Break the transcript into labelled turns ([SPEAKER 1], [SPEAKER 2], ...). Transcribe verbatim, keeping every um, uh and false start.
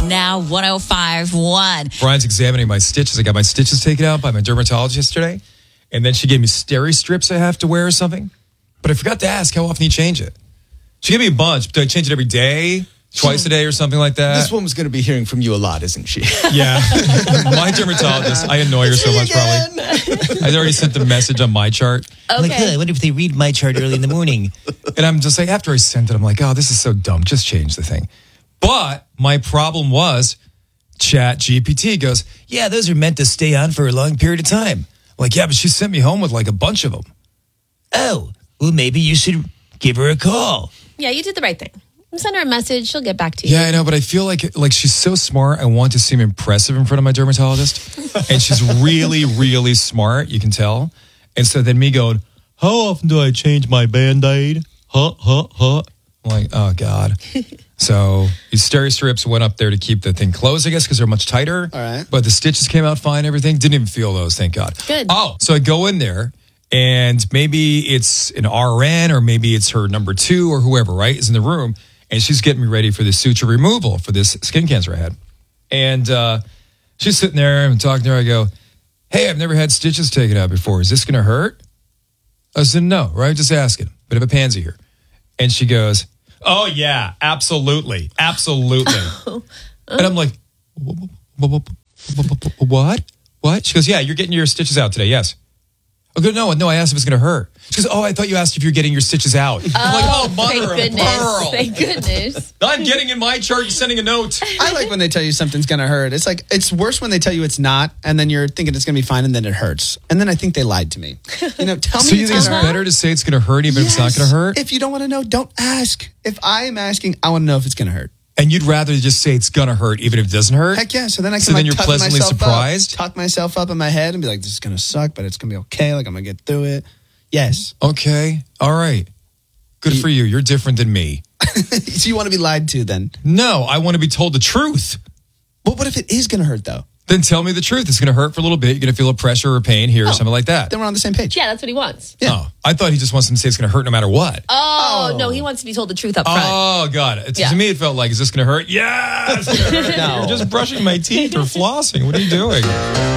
[SPEAKER 1] now one oh five point one.
[SPEAKER 2] Brian's examining my stitches. I got my stitches taken out by my dermatologist yesterday. And then she gave me steri strips I have to wear or something. But I forgot to ask how often you change it. She gave me a bunch. Do I change it every day? Twice a day or something like that?
[SPEAKER 3] This woman's going to be hearing from you a lot, isn't she?
[SPEAKER 2] Yeah. My dermatologist, I annoy her so much probably. I already sent the message on my chart.
[SPEAKER 1] Okay.
[SPEAKER 4] I'm like, huh, I wonder if they read my chart early in the morning.
[SPEAKER 2] And I'm just like, after I sent it, I'm like, oh, this is so dumb. Just change the thing. But my problem was Chat G P T goes,
[SPEAKER 4] Yeah, those are meant to stay on for a long period of time.
[SPEAKER 2] I'm like, yeah, but she sent me home with like a bunch of them.
[SPEAKER 4] Oh, well, maybe you should give her a call.
[SPEAKER 5] Yeah, you did the right thing. Send her a message. She'll get back to you.
[SPEAKER 2] Yeah, I know, but I feel like like she's so smart. I want to seem impressive in front of my dermatologist. And she's really, really smart. You can tell. And so then me going, how often do I change my Band-Aid? Huh, huh, huh. I'm like, oh, God. So these steri strips went up there to keep the thing closed, I guess, because they're much tighter.
[SPEAKER 3] All right.
[SPEAKER 2] But the stitches came out fine, everything. Didn't even feel those, thank God.
[SPEAKER 5] Good.
[SPEAKER 2] Oh, so I go in there. And maybe it's an R N or maybe it's her number two or whoever, right, is in the room. And she's getting me ready for the suture removal for this skin cancer I had. And uh, she's sitting there and talking to her. I go, hey, I've never had stitches taken out before. Is this going to hurt? I said, no, right? Just asking. Bit of a pansy here. And she goes, oh, yeah, absolutely. Absolutely. And I'm like, what? What? She goes, yeah, you're getting your stitches out today. Yes. I go, no, no, I asked if it's going to hurt. She goes, oh, I thought you asked if you're getting your stitches out.
[SPEAKER 5] Oh,
[SPEAKER 2] I'm like, oh, mother
[SPEAKER 5] thank
[SPEAKER 2] of
[SPEAKER 5] goodness.
[SPEAKER 2] pearl.
[SPEAKER 5] Thank goodness.
[SPEAKER 2] I'm getting in my chart and sending a note.
[SPEAKER 3] I like when they tell you something's going to hurt. It's like, it's worse when they tell you it's not, and then you're thinking it's going to be fine, and then it hurts. And then I think they lied to me. You know, tell
[SPEAKER 2] So
[SPEAKER 3] me
[SPEAKER 2] you
[SPEAKER 3] it's
[SPEAKER 2] think it's
[SPEAKER 3] gonna hurt.
[SPEAKER 2] better to say it's going to hurt even if it's not
[SPEAKER 3] Yes.
[SPEAKER 2] going to hurt?
[SPEAKER 3] If you don't want to know, don't ask. If I am asking, I want to know if it's going to hurt.
[SPEAKER 2] And you'd rather just say it's going to hurt even if it doesn't hurt?
[SPEAKER 3] Heck yeah. So then I can
[SPEAKER 2] So
[SPEAKER 3] like
[SPEAKER 2] then you're
[SPEAKER 3] toughen
[SPEAKER 2] pleasantly
[SPEAKER 3] myself
[SPEAKER 2] surprised?
[SPEAKER 3] Up, talk myself up in my head and be like, this is going to suck, but it's going to be okay. Like, I'm going to get through it. Yes.
[SPEAKER 2] Okay. All right. Good
[SPEAKER 3] You-
[SPEAKER 2] for you. You're different than me.
[SPEAKER 3] So you want to be lied to then?
[SPEAKER 2] No, I want to be told the truth.
[SPEAKER 3] Well, what if it is going to hurt though?
[SPEAKER 2] Then tell me the truth. It's going to hurt for a little bit. You're going to feel a pressure or pain here or something like that.
[SPEAKER 3] Then we're on the same page.
[SPEAKER 5] Yeah, that's what he wants.
[SPEAKER 3] Yeah.
[SPEAKER 2] Oh, I thought he just wants them to say it's going to hurt no matter what.
[SPEAKER 5] Oh,
[SPEAKER 3] Oh.
[SPEAKER 5] no, he wants to be told the truth up front.
[SPEAKER 2] Oh, God. It's,
[SPEAKER 5] Yeah.
[SPEAKER 2] To me, it felt like, is this going to hurt? Yeah, it's going to hurt.
[SPEAKER 3] No.
[SPEAKER 2] You're just brushing my teeth or flossing. What are you doing?